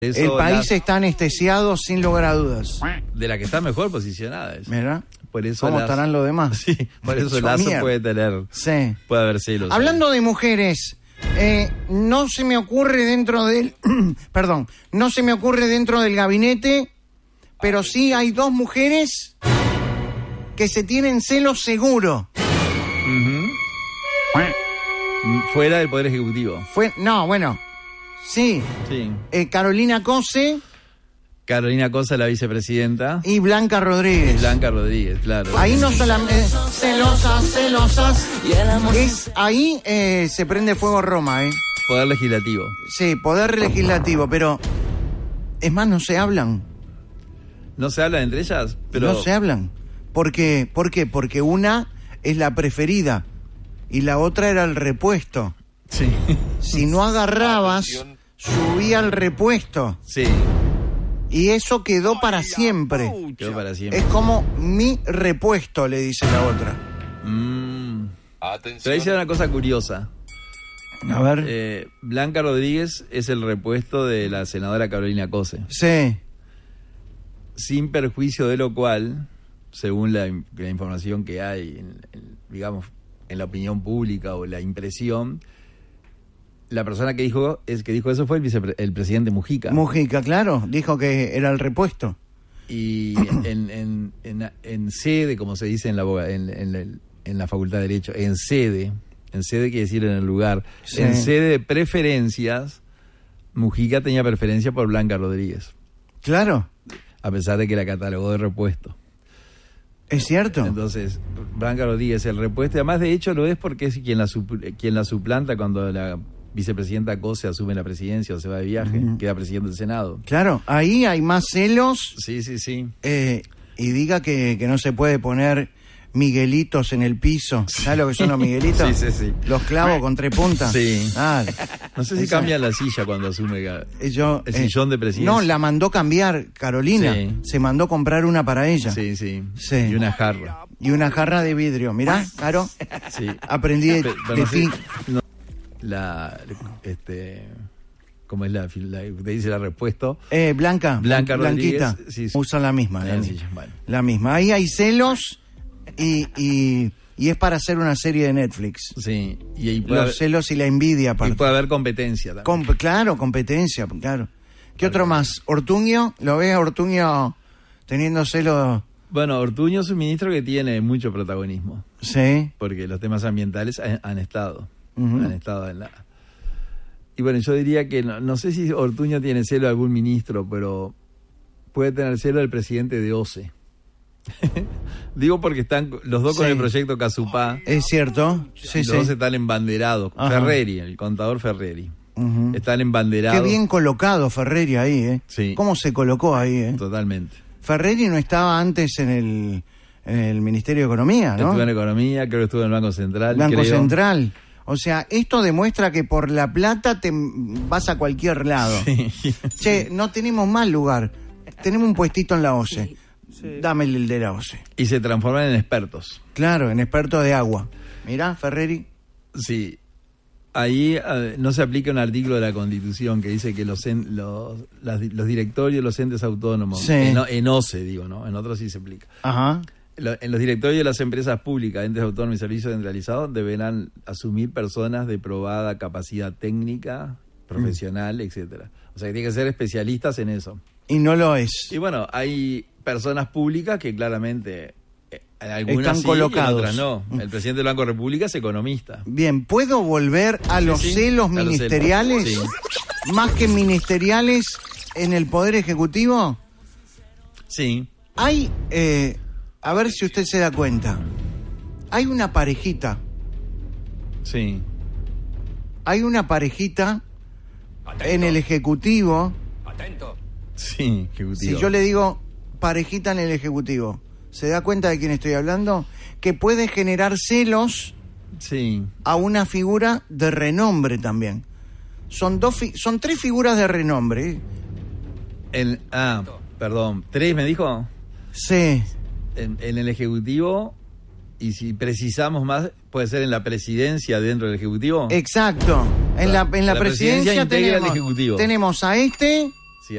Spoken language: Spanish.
El país está anestesiado sin lugar a dudas. De la que está mejor posicionada. ¿Verdad? Por eso ¿Cómo estarán los demás? Sí, por eso Lazo puede haber celos. Hablando de mujeres, no se me ocurre dentro del no se me ocurre dentro del gabinete, pero sí hay dos mujeres que se tienen celos seguro. Fuera del Poder Ejecutivo. Sí. Carolina Cose. Carolina Cosa, la vicepresidenta. Y Blanca Rodríguez. Claro. Ahí no solamente... celosas. Ahí se prende fuego Roma, Poder legislativo. Sí, poder legislativo, pero... Es más, no se hablan. ¿No se hablan entre ellas? Pero... No se hablan. ¿Por qué? Porque una es la preferida y la otra era el repuesto. Sí. Si no agarrabas, subía el repuesto. Sí. Y eso quedó para siempre. Es como mi repuesto, le dice la otra. Pero ahí se da una cosa curiosa. A ver. Blanca Rodríguez es el repuesto de la senadora Carolina Cose. Sí. Sin perjuicio de lo cual, según la información que hay, digamos, en la opinión pública o la impresión, la persona que dijo eso fue el presidente Mujica. Mujica, claro, dijo que era el repuesto. Y en sede, como se dice en la Facultad de Derecho, en sede quiere decir en el lugar, sí. En sede de preferencias, Mujica tenía preferencia por Blanca Rodríguez. Claro. A pesar de que la catalogó de repuesto. ¿Es cierto? Entonces, Blanca Rodríguez el repuesto, y además de hecho lo es porque es quien la suplanta cuando la vicepresidenta Cose asume la presidencia o se va de viaje, queda presidente del Senado. Claro, ahí hay más celos. Sí. Y diga que no se puede poner miguelitos en el piso. ¿Sabes lo que son los miguelitos? Sí. Los clavos con 3 puntas. Sí. No sé si cambian la silla cuando asume el sillón de presidencia. No, la mandó cambiar Carolina. Sí. Se mandó comprar una para ella. Sí. Y una jarra. Y una jarra de vidrio. Mirá, Caro. Sí. Aprendí de ti. ¿Cómo es la te dice la respuesta? Blanquita Rodríguez, sí. Usa la misma. La misma. Ahí hay celos y es para hacer una serie de Netflix. Sí. Los celos y la envidia. Y puede haber competencia también. Claro, competencia, claro. ¿Qué otro más? ¿Ortuño? ¿Lo ves a Ortuño teniendo celos? Bueno, Ortuño es un ministro que tiene mucho protagonismo. Sí. Porque los temas ambientales han estado. Han estado en la... Y bueno, yo diría que no sé si Ortuño tiene celo de algún ministro, pero puede tener celo del presidente de OCE. Digo porque están los dos con el proyecto Casupá. Es cierto. Los dos están embanderados. Ferreri, el contador Ferreri. Están embanderados. Qué bien colocado Ferreri ahí, Sí. ¿Cómo se colocó ahí, Totalmente. Ferreri no estaba antes en el Ministerio de Economía, ¿no? Estuvo en Economía, creo que estuvo en el Banco Central. Central. O sea, esto demuestra que por la plata te vas a cualquier lado. Sí. Che, no tenemos más lugar. Tenemos un puestito en la OCE. Sí. Dame el de la OCE. Y se transforman en expertos. Claro, en expertos de agua. Mirá, Ferreri. Sí. Ahí no se aplica un artículo de la Constitución que dice que los directorios, los entes autónomos, en OCE digo, ¿no? En otros sí se aplica. Ajá. En los directorios de las empresas públicas, entes autónomos y servicios centralizados deberán asumir personas de probada capacidad técnica, profesional, etcétera. O sea, que tienen que ser especialistas en eso. Y no lo es. Y bueno, hay personas públicas que claramente algunas están colocados. Y otras no. El presidente del Banco de República es economista. Bien, ¿puedo volver a los celos ministeriales? Sí. Más que ministeriales en el Poder Ejecutivo. Sí. Hay... a ver si usted se da cuenta. Hay una parejita. Sí. Hay una parejita en el Ejecutivo. Sí, Ejecutivo. Si yo le digo parejita en el Ejecutivo, ¿se da cuenta de quién estoy hablando? Que puede generar celos a una figura de renombre también. Son 3 figuras de renombre. Perdón. ¿3 me dijo? Sí. En el Ejecutivo, y si precisamos más, puede ser en la presidencia dentro del Ejecutivo. Exacto. En la presidencia integra el Ejecutivo. tenemos a este